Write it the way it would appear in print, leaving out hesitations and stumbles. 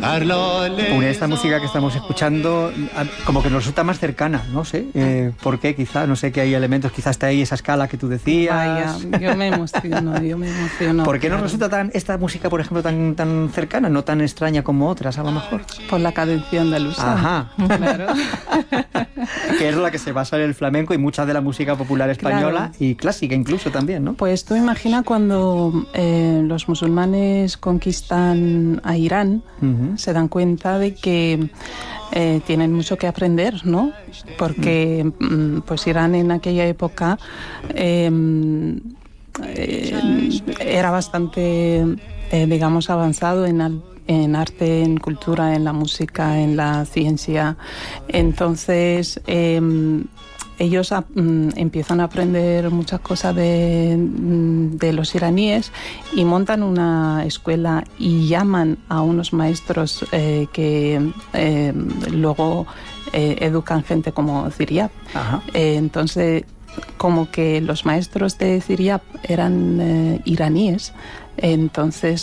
Esta música que estamos escuchando como que nos resulta más cercana, no sé por qué, quizá, no sé, que hay elementos, quizás está ahí esa escala que tú decías. Vaya, yo me emociono. ¿Por qué nos resulta esta música, por ejemplo, tan cercana, no tan extraña como otras, a lo mejor? Por la cadencia andaluza. Ajá. Claro. Que es la que se basa en el flamenco y mucha de la música popular española, claro, y clásica incluso también, ¿no? Pues tú imagina cuando los musulmanes conquistan a Irán, se dan cuenta de que tienen mucho que aprender, ¿no? Porque pues Irán en aquella época era bastante, digamos, avanzado en arte, en cultura, en la música, en la ciencia. Entonces ellos empiezan a aprender muchas cosas de los iraníes y montan una escuela y llaman a unos maestros que luego educan gente como Ziryab. Entonces, como que los maestros de Ziryab eran iraníes, entonces